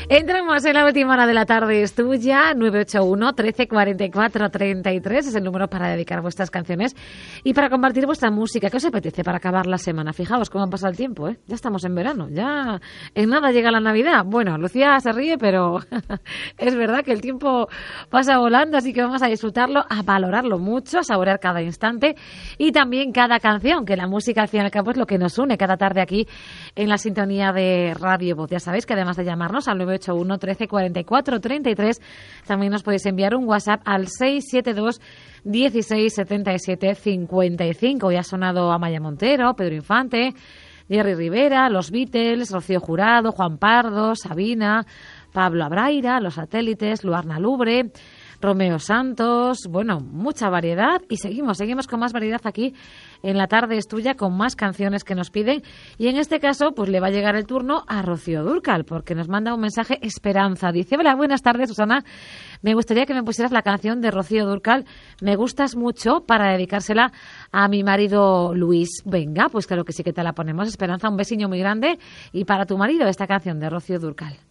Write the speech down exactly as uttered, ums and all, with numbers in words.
Entramos en la última hora de la tarde, es tuya, nueve ocho uno, trece cuarenta y cuatro, treinta y tres, es el número para dedicar vuestras canciones y para compartir vuestra música. ¿Qué os apetece para acabar la semana? Fijaos cómo ha pasado el tiempo, ¿eh? Ya estamos en verano, ya en nada llega la Navidad. Bueno, Lucía se ríe, pero es verdad que el tiempo pasa volando, así que vamos a disfrutarlo, a valorarlo mucho, a saborear cada instante y también cada canción, que la música al fin y al cabo es lo que nos une cada tarde aquí en la sintonía de Radio Voz. Ya sabéis que además de llamarnos al nueve ocho uno, trece cuarenta y cuatro, treinta y tres, también nos podéis enviar un WhatsApp al seis siete dos, dieciséis, setenta y siete, cincuenta y cinco. Ya ha sonado Amaya Montero, Pedro Infante, Jerry Rivera, Los Beatles, Rocío Jurado, Juan Pardo, Sabina, Pablo Abraira, Los Satélites, Luarna Lubre, Romeo Santos, bueno, mucha variedad y seguimos, seguimos con más variedad aquí en La Tarde es Tuya, con más canciones que nos piden y en este caso pues le va a llegar el turno a Rocío Dúrcal porque nos manda un mensaje Esperanza, dice: hola, buenas tardes Susana, me gustaría que me pusieras la canción de Rocío Dúrcal, me gustas mucho, para dedicársela a mi marido Luis. Venga, pues claro que sí que te la ponemos, Esperanza, un besiño muy grande y para tu marido esta canción de Rocío Dúrcal.